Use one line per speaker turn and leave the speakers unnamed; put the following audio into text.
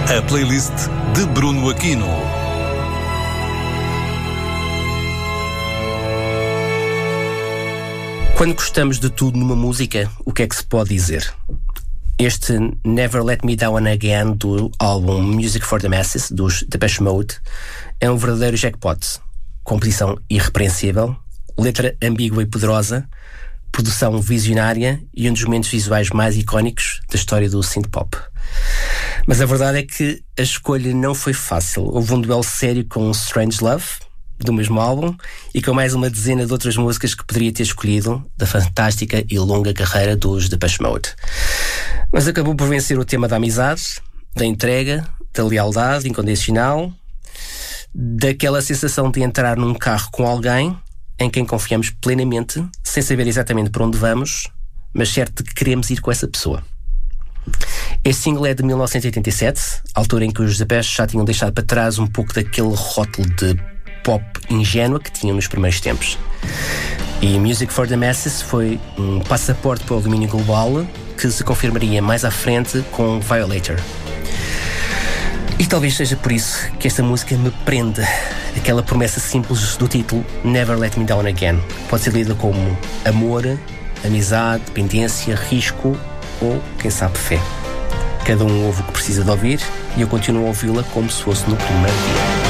A playlist de Bruno Aquino.
Quando gostamos de tudo numa música, o que é que se pode dizer? Este Never Let Me Down Again do álbum Music for the Masses, dos Depeche Mode, é um verdadeiro jackpot. Composição irrepreensível, letra ambígua e poderosa, produção visionária e um dos momentos visuais mais icónicos da história do synth-pop. Mas a verdade é que a escolha não foi fácil. Houve um duelo sério com Strange Love, do mesmo álbum, e com mais uma dezena de outras músicas que poderia ter escolhido da fantástica e longa carreira dos Depeche Mode. Mas acabou por vencer o tema da amizade, da entrega, da lealdade incondicional, daquela sensação de entrar num carro com alguém em quem confiamos plenamente, sem saber exatamente para onde vamos, mas certo de que queremos ir com essa pessoa. Este single é de 1987, altura em que os Depeche já tinham deixado para trás um pouco daquele rótulo de pop ingênua que tinham nos primeiros tempos. E Music for the Masses foi um passaporte para o domínio global que se confirmaria mais à frente com Violator. E talvez seja por isso que esta música me prende. Aquela promessa simples do título Never Let Me Down Again pode ser lida como amor, amizade, dependência, risco ou, quem sabe, fé. Cada um ouve o que precisa de ouvir e eu continuo a ouvi-la como se fosse no primeiro dia.